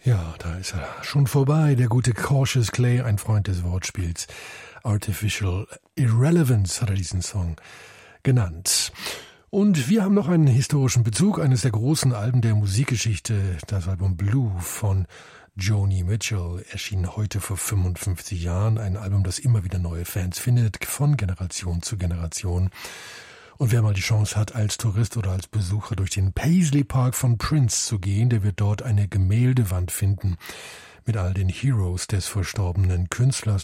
Ja, da ist er schon vorbei, der gute Cautious Clay, ein Freund des Wortspiels. Artificial Irrelevance hat er diesen Song genannt. Und wir haben noch einen historischen Bezug, eines der großen Alben der Musikgeschichte, das Album Blue von Joni Mitchell, erschien heute vor 55 Jahren, ein Album, das immer wieder neue Fans findet, von Generation zu Generation. Und wer mal die Chance hat, als Tourist oder als Besucher durch den Paisley Park von Prince zu gehen, der wird dort eine Gemäldewand finden mit all den Heroes des verstorbenen Künstlers